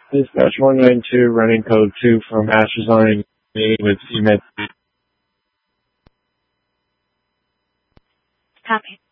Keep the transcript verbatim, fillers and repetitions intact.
Dispatch one nine two, running code two from Ashes meeting with C M E D. Copy.